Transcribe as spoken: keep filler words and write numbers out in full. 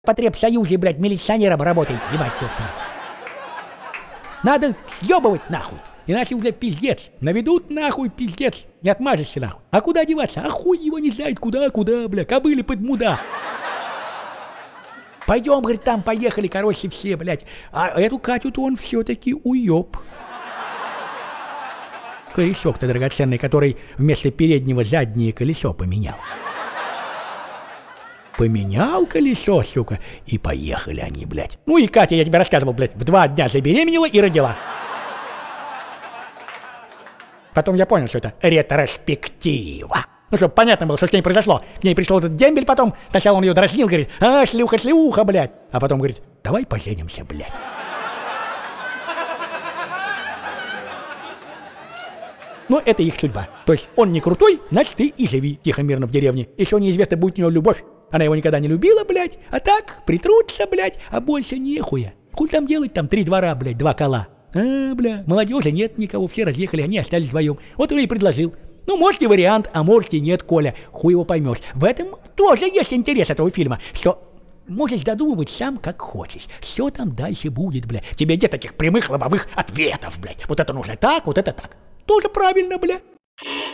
потребсоюзе, блядь, милиционером работает, ебать все. Надо съебывать нахуй, иначе уже пиздец. Наведут нахуй пиздец, не отмажешься нахуй. А куда деваться? А хуй его не знает, куда, куда, бля, кобыли под муда. Пойдем, говорит, там поехали, короче, все, блядь. А эту Катю-то он все-таки уеб. Корешок-то драгоценный, который вместо переднего заднее колесо поменял. Поменял колесо, сука, и поехали они, блядь. Ну и Катя, я тебе рассказывал, блядь, в два дня забеременела и родила. Потом я понял, что это ретроспектива. Ну, чтобы понятно было, что с ней произошло. К ней пришел этот дембель потом. Сначала он ее дразнил, говорит, а, шлюха, шлюха, блядь. А потом говорит, давай поженимся, блядь. Но это их судьба. То есть он не крутой, значит ты и живи тихо-мирно в деревне. Еще неизвестно, будет у него любовь. Она его никогда не любила, блядь. А так, притрутся, блядь, а больше нехуя. Хуй там делать, там три двора, блядь, два кола. А, бля, молодежи нет никого, все разъехали, они остались вдвоем. Вот он и предложил. Ну, может и вариант, а может и нет, Коля. Хуй его поймешь. В этом тоже есть интерес этого фильма, что можешь додумывать сам, как хочешь. Все там дальше будет, бля. Тебе нет таких прямых лобовых ответов, блядь. Вот это нужно так, вот это так. Тоже правильно, бля.